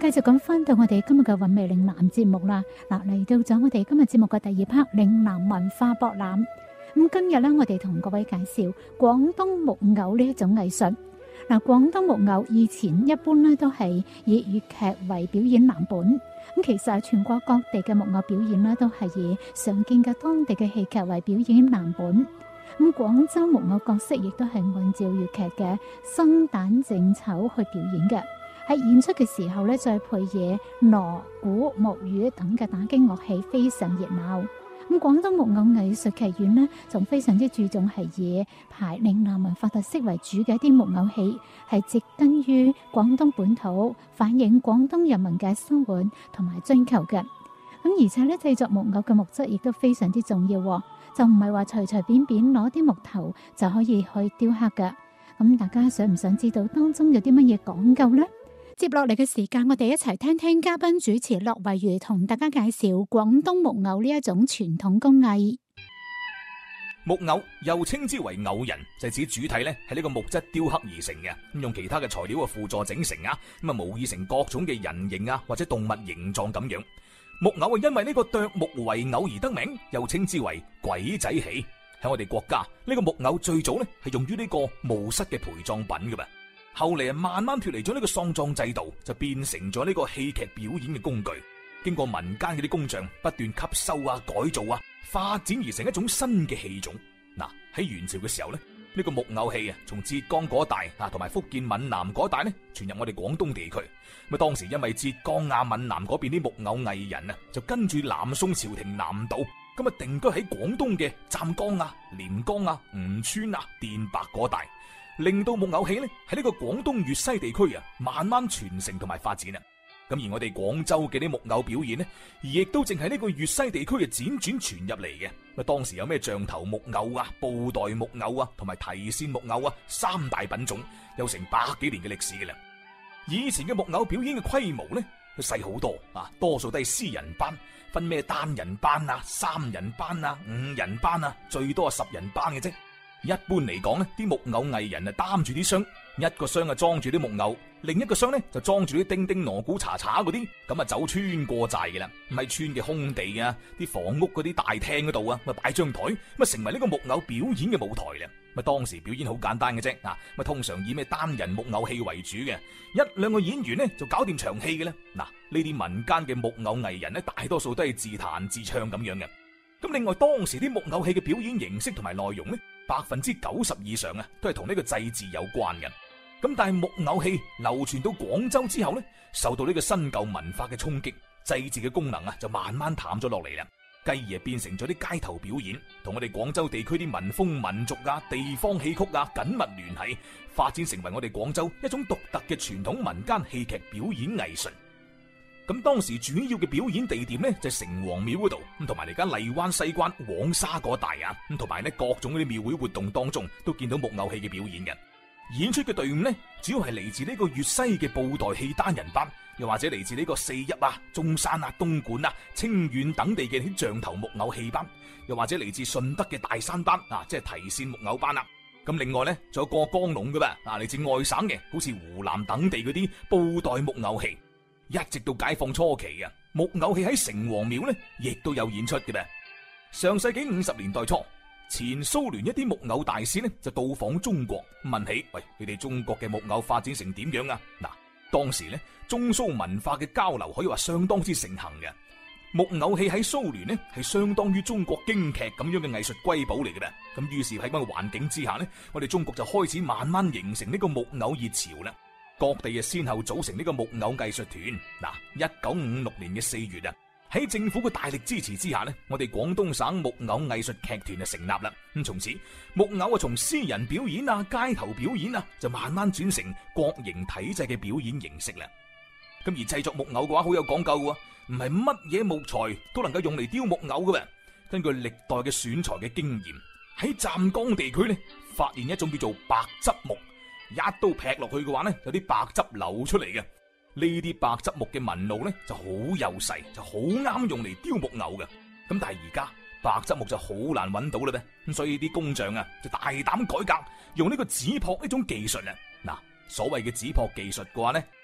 繼續咁翻到我哋今日嘅韻味嶺南節目啦。嗱，嚟到咗我哋今日節目嘅第二 part 嶺南文化博覽。咁今日咧，我哋同各位介紹廣東木偶呢一種藝術。嗱，廣東木偶以前一般咧都係以粵劇為表演藍本。咁其實全國各地嘅木偶表演咧都係以常見嘅當地嘅戲劇為表演藍本。咁廣州木偶角色亦都係按照粵劇嘅生旦淨丑去表演嘅。喺演出嘅時候咧，再配以鑼鼓木魚等嘅打擊樂器，非常熱鬧。咁廣東木偶藝術劇院呢，仲非常之注重係以排嶺南文化特色為主嘅一啲木偶戲，係植根於廣東本土，反映廣東人民嘅生活同埋追求嘅。咁而且咧，製作木偶嘅木質亦都非常之重要，就唔係話隨隨便便攞啲木頭就可以去雕刻嘅。咁大家想唔想知道當中有啲乜嘢講究呢？接落嚟嘅時間，我哋一齊聽聽嘉賓主持駱惠如同大家介紹廣東木偶呢一種傳統工藝。 木偶又稱之為偶人，就指主體咧係呢個木質雕刻而成嘅，咁用其他嘅材料嘅輔助整成啊，咁啊模擬成各種嘅人形啊或者動物形狀咁樣。木偶係因為呢個啄木為偶而得名，又稱之為鬼仔戲。喺我哋國家呢個木偶最早咧係用於呢個墓室嘅陪葬品噶噃。後嚟慢慢脫離咗呢個喪葬制度，就變成咗呢個戲劇表演嘅工具。經過民間嘅啲工匠不斷吸收啊、改造啊，發展而成一種新嘅戲種。嗱，喺元朝嘅時候咧，呢個木偶戲啊，從浙江嗰帶啊同埋福建閩南嗰帶咧傳入我哋廣東地區。咁當時因為浙江啊、閩南嗰邊啲木偶藝人啊，就跟住南宋朝廷南渡，咁啊定居喺廣東嘅湛江啊、廉江啊、吳川啊、電白嗰帶。令到木偶戲咧喺呢個廣東粵西地區啊，慢慢傳承同埋發展啊。咁而我哋廣州嘅啲木偶表演呢，亦都淨係呢個粵西地區嘅輾轉傳入嚟嘅。咁當時有咩象頭木偶啊、布袋木偶啊，同埋提線木偶啊，三大品種，有成100幾年嘅歷史嘅啦。以前嘅木偶表演嘅規模呢，都細好多啊，多數都係私人班，分咩單人班啊、3人班啊、5人班啊，最多係10人班嘅啫。一般嚟講呢，啲木偶藝人啊擔住啲箱，一個箱啊裝住啲木偶，另一個箱呢就裝住啲叮叮鑼鼓查查嗰啲，咁啊走穿過寨嘅啦。咁喺村嘅空地啊，啲房屋嗰啲大廳嗰度啊，咪擺張台，咁啊成為呢個木偶表演嘅舞台啦。咁當時表演好簡單嘅啫，咁通常以咩單人木偶戲為主嘅，1-2個演員呢就搞掂場戲嘅啦。嗱，呢啲民間嘅木偶藝人呢，大多數都係自彈自唱咁樣嘅。咁另外當時啲木偶戲嘅表演形式同埋內容呢，90%以上啊，都係同呢個祭祀有關嘅。咁但係木偶戲流傳到廣州之後呢，受到呢個新舊文化嘅衝擊，祭祀嘅功能啊就慢慢淡咗落嚟啦，繼而變成咗啲街頭表演，同我哋廣州地區啲民風民俗啊、地方戲曲啊緊密聯繫，發展成為我哋廣州一種獨特嘅傳統民間戲劇表演藝術。咁當時主要嘅表演地點呢，就係城隍廟嗰度，咁同埋而家荔灣、西關、黃沙嗰帶啊，咁同埋呢各種嗰啲廟會活動當中都見到木偶戲嘅表演嘅。演出嘅隊伍呢，主要係嚟自呢個粵西嘅布袋戲單人班，又或者嚟自呢個四邑啊、中山啊、東莞啊、清遠等地嘅啲象頭木偶戲班，又或者嚟自順德嘅大山班啊，即係提線木偶班啦。咁另外呢，仲有過江龍嘅噃，嚟自外省嘅，好似湖南等地嗰啲布袋木偶戲。一直到解放初期啊，木偶戲喺城隍廟呢亦都有演出嘅噃。上世紀50年代初，前蘇聯一啲木偶大使呢就到訪中國，問起喂，你哋中國嘅木偶發展成點樣啊？嗱，當時呢中蘇文化嘅交流可以話相當之盛行嘅。木偶戲喺蘇聯呢係相當於中國京劇咁樣嘅藝術瑰寶嚟嘅啦。咁於是喺咁嘅環境之下呢，我哋中國就開始慢慢形成呢個木偶熱潮啦。各地啊先後組成呢個木偶藝術團。嗱，1956年嘅4月啊，喺政府嘅大力支持之下呢，我哋廣東省木偶藝術劇團就成立啦。咁從此木偶啊從私人表演啊、街頭表演啊，就慢慢轉成國營體制嘅表演形式啦。咁而製作木偶嘅話好有講究喎，唔係乜嘢木材都能夠用嚟雕木偶嘅。根據歷代嘅選材嘅經驗，喺湛江地區呢發現一種叫做白汁木。一刀劈落去嘅話呢，有啲白汁流出嚟嘅。呢啲白汁木嘅紋路呢就好幼細，就好啱用嚟雕木偶嘅。咁但係而家白汁木就好難揾到啦噃，咁所以啲工匠啊就大膽改革，用呢個紙撲呢種技術啊。嗱，所謂嘅紙撲技術嘅話呢，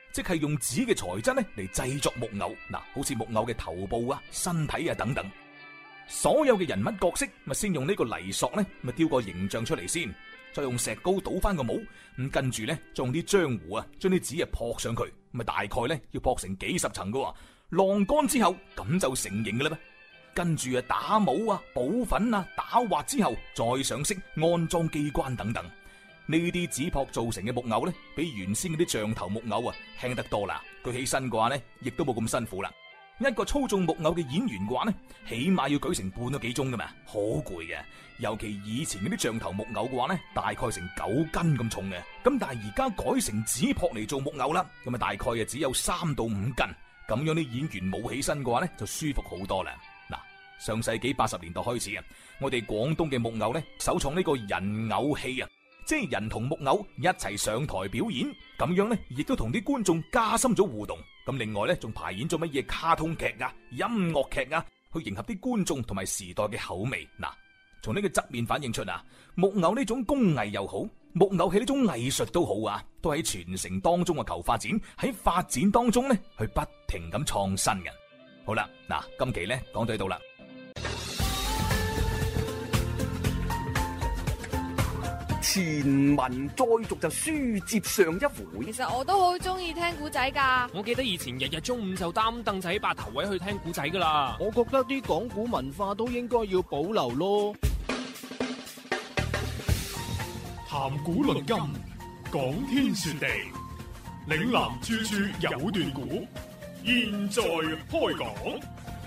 即係用紙嘅材質咧嚟製作木偶。嗱，好似木偶嘅頭部啊、身體啊等等，所有嘅人物角色咪先用呢個泥塑咧咪雕個形象出嚟先，再用石膏倒翻個模，咁跟住咧再用啲漿糊啊將啲紙啊撲上去，咪大概咧要撲成幾十層噶，晾乾之後咁就成型噶啦咩？跟住啊打模啊、補粉啊、打滑之後再上色、安裝機關等等。呢啲紙撲造成嘅木偶咧，比原先嗰啲象頭木偶啊輕得多啦。舉起身嘅話咧，亦都冇咁辛苦啦。一個操縱木偶嘅演員嘅話咧，起碼要舉成半個幾鐘噶嘛，好攰嘅。尤其以前嗰啲象頭木偶嘅話咧，大概成9斤咁重嘅。咁但係而家改成紙撲嚟做木偶啦，咁啊大概啊只有3到5斤。咁樣啲演員冇起身嘅話咧，就舒服好多啦。嗱，上世紀80年代開始啊，我哋廣東嘅木偶咧，首創呢個人偶戲啊。即係人同木偶一齊上台表演，咁樣呢亦都同啲觀眾加深咗互動。咁另外呢，仲排演咗乜嘢卡通劇啊、音樂劇啊，去迎合啲觀眾同埋時代嘅口味。嗱，從呢個側面反映出啊，木偶呢種工藝又好，木偶戲呢種藝術都好啊，都喺傳承當中嘅求發展，喺發展當中呢去不停咁創新嘅。好啦，嗱，今期呢講到呢度啦。 前文再續就書接上一回。 其實我都好中意聽古仔噶。 我記得以前日日中午就擔凳仔霸頭位去聽古仔噶啦。 我覺得啲講古文化都應該要保留咯。 談古論今，講天說地，嶺南處處有段古。現在開講。